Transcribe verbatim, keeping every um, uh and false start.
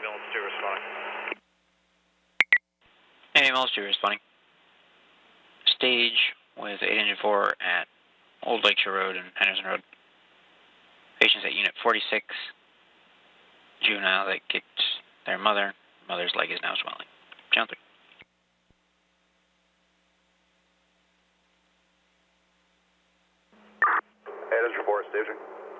ambulance two responding. Ambulance two responding. Stage with eight engine four at Old Lakeshore Road and Henderson Road. Patients at unit forty-six. Juvenile that kicked their mother. Mother's leg is now swelling. Channel three. Henderson four, staging.